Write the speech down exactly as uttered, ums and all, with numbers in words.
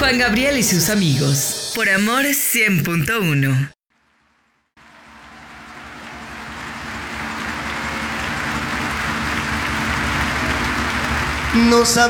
Juan Gabriel y sus amigos. Por Amor cien punto uno. No sabía